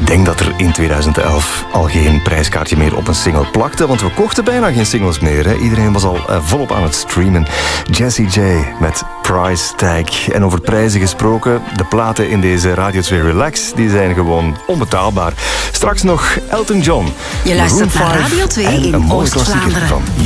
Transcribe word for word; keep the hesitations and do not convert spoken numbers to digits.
denk dat er in tweeduizend elf al geen prijskaartje meer op een single plakte, want we kochten bijna geen singles meer. Hè. Iedereen was al uh, volop aan het streamen. Jessie J met Price Tag. En over prijzen gesproken, de platen in deze Radio twee Relax, die zijn gewoon onbetaalbaar. Straks nog Elton John. Je luistert naar Radio twee in Oost-Vlaanderen.